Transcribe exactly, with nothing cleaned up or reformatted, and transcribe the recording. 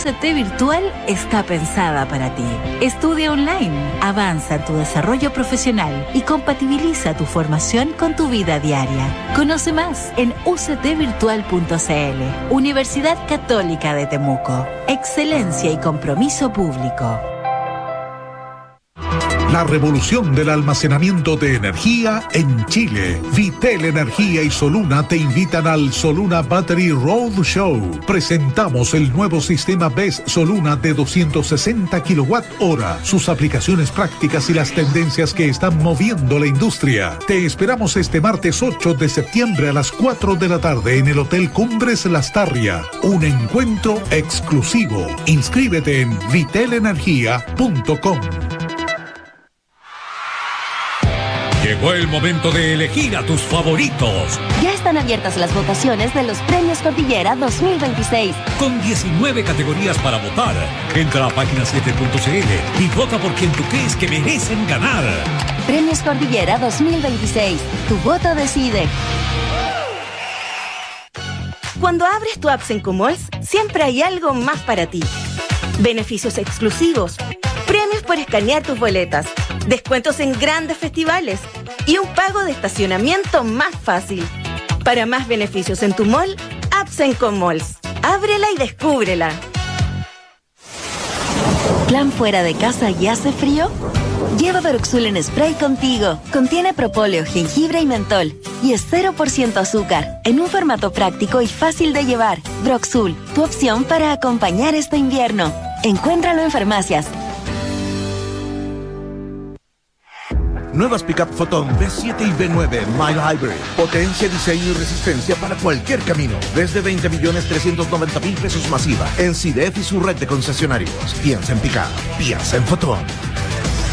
C T Virtual está pensada para ti. Estudia online, avanza en tu desarrollo profesional y compatibiliza tu formación con tu vida diaria. Conoce más en u c t virtual punto c l. Universidad Católica de Temuco. Excelencia y compromiso público. La revolución del almacenamiento de energía en Chile. Vitel Energía y Soluna te invitan al Soluna Battery Road Show. Presentamos el nuevo sistema B E S Soluna de doscientos sesenta kilowatt hora, sus aplicaciones prácticas y las tendencias que están moviendo la industria. Te esperamos este martes ocho de septiembre a las cuatro de la tarde en el Hotel Cumbres Lastarria. Un encuentro exclusivo. Inscríbete en vitel energía punto com. Llegó el momento de elegir a tus favoritos. Ya están abiertas las votaciones de los Premios Cordillera dos mil veintiséis. Con diecinueve categorías para votar. Entra a página siete punto c l y vota por quien tú crees que merecen ganar. Premios Cordillera dos mil veintiséis. Tu voto decide. Cuando abres tu app Sencomalls, siempre hay algo más para ti. Beneficios exclusivos, premios por escanear tus boletas, descuentos en grandes festivales y un pago de estacionamiento más fácil. Para más beneficios en tu mall, App Sencomalls. Ábrela y descúbrela. ¿Plan fuera de casa y hace frío? Lleva Broxul en spray contigo. Contiene propóleo, jengibre y mentol. Y es cero por ciento azúcar, en un formato práctico y fácil de llevar. Broxul, tu opción para acompañar este invierno. Encuéntralo en farmacias. Nuevas Pickup Photon B siete y B nueve Mile Hybrid. Potencia, diseño y resistencia para cualquier camino. Desde veinte millones trescientos noventa mil pesos masiva. En C I D E F y su red de concesionarios. Piensa en Pickup. Piensa en Photon.